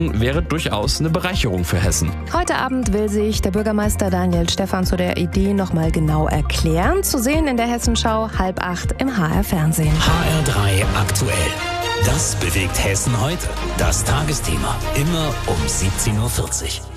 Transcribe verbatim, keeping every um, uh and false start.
wäre durchaus eine Bereicherung für Hessen. Heute Abend will sich der Bürgermeister Daniel Stephan zu der Idee nochmal genau erklären. Zu sehen in der Hessenschau halb acht im H R Fernsehen. H R drei aktuell. Das bewegt Hessen heute. Das Tagesthema. Immer um siebzehn Uhr vierzig.